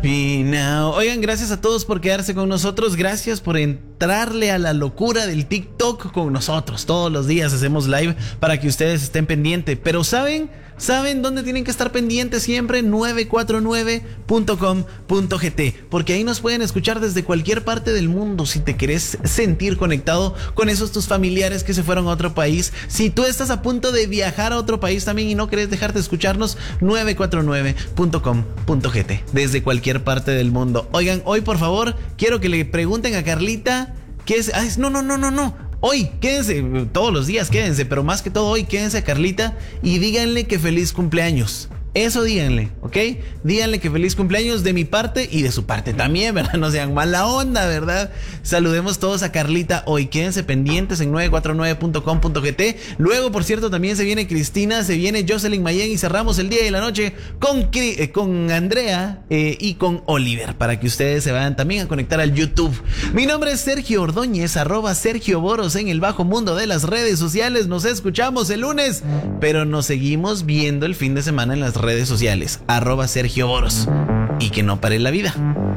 Happy Now. Oigan, gracias a todos por quedarse con nosotros. Gracias por entrarle a la locura del TikTok con nosotros. Todos los días hacemos live para que ustedes estén pendientes. Pero ¿saben dónde tienen que estar pendientes siempre? 949.com.gt, porque ahí nos pueden escuchar desde cualquier parte del mundo. Si te querés sentir conectado con esos tus familiares que se fueron a otro país, si tú estás a punto de viajar a otro país también y no querés dejar de escucharnos, 949.com.gt, desde cualquier parte del mundo. Oigan, hoy por favor quiero que le pregunten a Carlita qué es... No. Hoy, quédense, todos los días quédense, pero más que todo hoy quédense a Carlita y díganle que feliz cumpleaños. Eso díganle, ¿ok? Díganle que feliz cumpleaños de mi parte y de su parte también, ¿verdad? No sean mala onda, ¿verdad? Saludemos todos a Carlita hoy. Quédense pendientes en 949.com.gt. Luego, por cierto, también se viene Cristina, se viene Jocelyn Mayen y cerramos el día y la noche con Andrea y con Oliver, para que ustedes se vayan también a conectar al YouTube. Mi nombre es Sergio Ordóñez, @Sergio Boros en el bajo mundo de las redes sociales. Nos escuchamos el lunes, pero nos seguimos viendo el fin de semana en las redes sociales, @Sergio Boros. Y que no pare la vida.